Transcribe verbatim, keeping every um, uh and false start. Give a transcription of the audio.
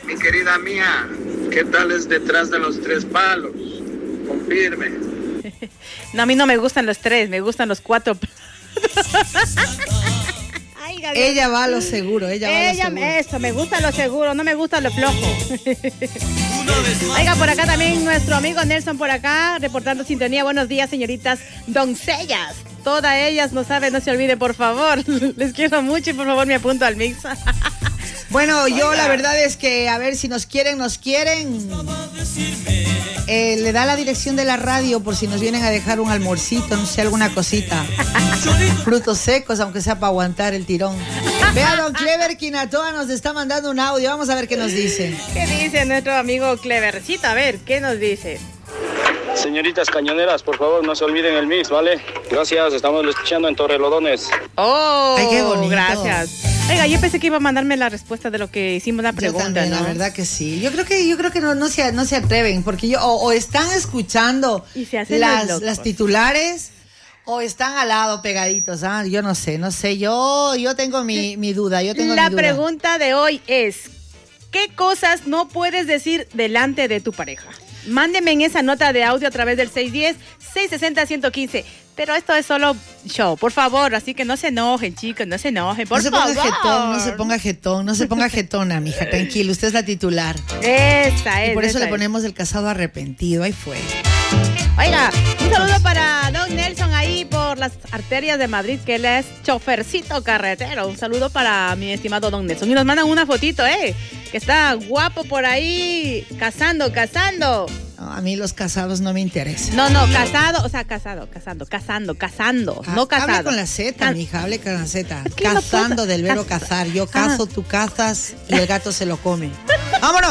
Mi querida mía, ¿qué tal es detrás de los tres palos? Confirme. No, a mí no me gustan los tres, me gustan los cuatro. Ay, ella va a lo seguro, ella va ella, a lo seguro. Eso, me gusta lo seguro, no me gusta lo flojo. Oiga, por acá también nuestro amigo Nelson por acá, reportando sintonía. Buenos días, señoritas doncellas. Todas ellas no saben, no se olviden, por favor. Les quiero mucho y por favor me apunto al mix. Bueno, yo Oiga. La verdad es que, a ver, si nos quieren, nos quieren. Eh, le da la dirección de la radio por si nos vienen a dejar un almuercito, no sé, alguna cosita. Frutos secos, aunque sea para aguantar el tirón. Vea, don Clever Quinatoa nos está mandando un audio. Vamos a ver qué nos dice. ¿Qué dice nuestro amigo Clevercito? A ver, ¿qué nos dice? Señoritas cañoneras, por favor, no se olviden el mix, ¿vale? Gracias, estamos escuchando en Torrelodones. Oh, ay, qué bonito. Gracias. Oiga, yo pensé que iba a mandarme la respuesta de lo que hicimos la pregunta, yo también, ¿no? La verdad que sí. Yo creo que yo creo que no, no se no se atreven, porque yo o, o están escuchando y se hacen las, las titulares o están al lado pegaditos. Ah, yo no sé, no sé. Yo yo tengo mi, mi duda. Yo tengo la mi duda. pregunta de hoy es: ¿qué cosas no puedes decir delante de tu pareja? Mándeme en esa nota de audio a través del seis uno cero, seis seis cero, uno uno cinco. Pero esto es solo show, por favor, así que no se enojen, chicos, no se enojen, por no se favor. Ponga jetón, no se ponga jetón, no se ponga jetona, mija, tranquilo, usted es la titular. Esa es. Y por eso esa le ponemos el casado arrepentido, ahí fue. Oiga, un saludo para Don Nelson ahí por las arterias de Madrid, que él es chofercito carretero. Un saludo para mi estimado Don Nelson. Y nos mandan una fotito, ¿eh? Que está guapo por ahí, casando, casando. No, a mí los casados no me interesan. No, no, casado, o sea, casado, casando, casando, casando, ah, no casado. Hable con la Z, Can... mija, hable con la Z. Es que Cazando no del verbo Cas... cazar. Yo cazo, ah. tú cazas y el gato se lo come. ¡Vámonos!